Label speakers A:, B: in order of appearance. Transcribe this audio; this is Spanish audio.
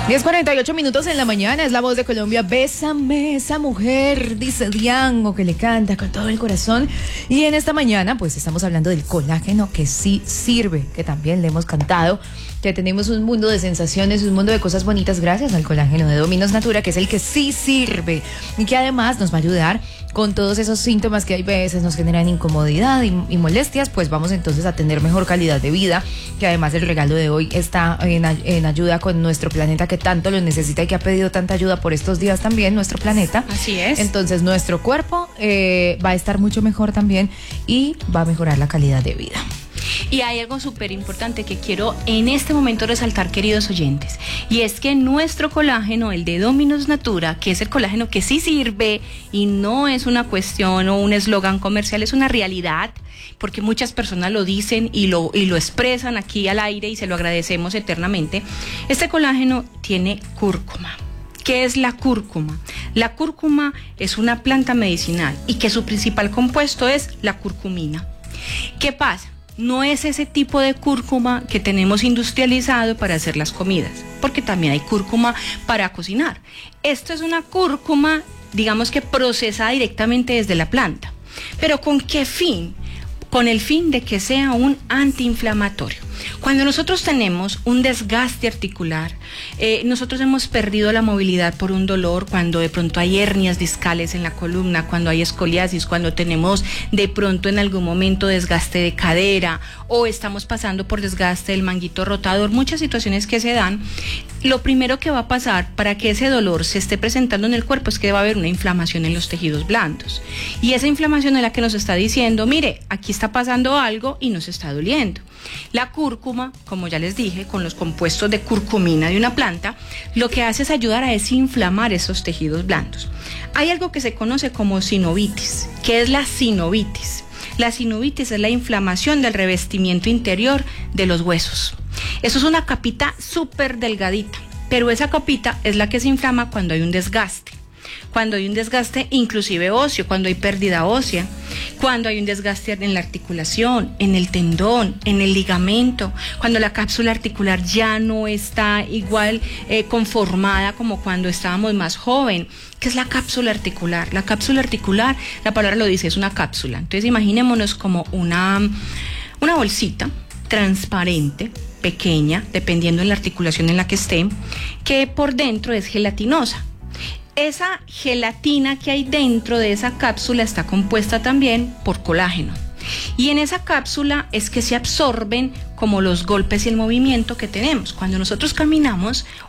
A: 10:48 en la mañana, es La Voz de Colombia. Bésame esa mujer, dice Diango, que le canta con todo el corazón. Y en esta mañana, pues estamos hablando del colágeno que sí sirve, que también le hemos cantado, que tenemos un mundo de sensaciones, un mundo de cosas bonitas gracias al colágeno de Dominos Natura, que es el que sí sirve y que además nos va a ayudar con todos esos síntomas que hay veces nos generan incomodidad y molestias. Pues vamos entonces a tener mejor calidad de vida, que además el regalo de hoy está en ayuda con nuestro planeta, que tanto lo necesita y que ha pedido tanta ayuda por estos días también, nuestro planeta.
B: Así es.
A: Entonces nuestro cuerpo va a estar mucho mejor también y va a mejorar la calidad de vida.
B: Y hay algo súper importante que quiero en este momento resaltar, queridos oyentes, y es que nuestro colágeno, el de Dominos Natura, que es el colágeno que sí sirve y no es una cuestión o un eslogan comercial, es una realidad, porque muchas personas lo dicen y lo expresan aquí al aire y se lo agradecemos eternamente. Este colágeno tiene cúrcuma. ¿Qué es la cúrcuma? La cúrcuma es una planta medicinal y que su principal compuesto es la curcumina. ¿Qué pasa? No es ese tipo de cúrcuma que tenemos industrializado para hacer las comidas, porque también hay cúrcuma para cocinar. Esto es una cúrcuma, digamos que procesada directamente desde la planta. ¿Pero con qué fin? Con el fin de que sea un antiinflamatorio. Cuando nosotros tenemos un desgaste articular, nosotros hemos perdido la movilidad por un dolor, cuando de pronto hay hernias discales en la columna, cuando hay escoliasis, cuando tenemos de pronto en algún momento desgaste de cadera o estamos pasando por desgaste del manguito rotador, muchas situaciones que se dan, lo primero que va a pasar para que ese dolor se esté presentando en el cuerpo es que va a haber una inflamación en los tejidos blandos. Y esa inflamación es la que nos está diciendo, mire, aquí está pasando algo y nos está doliendo. La cúrcuma, como ya les dije, con los compuestos de curcumina de una planta, lo que hace es ayudar a desinflamar esos tejidos blandos. Hay algo que se conoce como sinovitis. ¿Qué es la sinovitis? La sinovitis es la inflamación del revestimiento interior de los huesos. Eso es una capita súper delgadita, pero esa capita es la que se inflama cuando hay un desgaste. Cuando hay un desgaste inclusive óseo, cuando hay pérdida ósea, cuando hay un desgaste en la articulación, en el tendón, en el ligamento, cuando la cápsula articular ya no está igual conformada como cuando estábamos más joven. ¿Qué es la cápsula articular? La cápsula articular, la palabra lo dice, es una cápsula. Entonces imaginémonos como una bolsita transparente, pequeña, dependiendo de la articulación en la que esté, que por dentro es gelatinosa. Esa gelatina que hay dentro de esa cápsula está compuesta también por colágeno. Y en esa cápsula es que se absorben como los golpes y el movimiento que tenemos. Cuando nosotros caminamos